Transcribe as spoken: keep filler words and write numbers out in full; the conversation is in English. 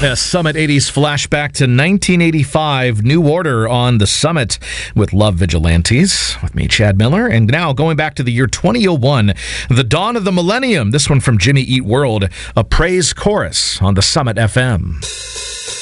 A Summit eighties flashback to nineteen eighty-five. New Order on the Summit with Love Vigilantes. With me, Chad Miller. And now going back to the year twenty oh one, the dawn of the millennium. This one from Jimmy Eat World, a praise chorus on the Summit F M.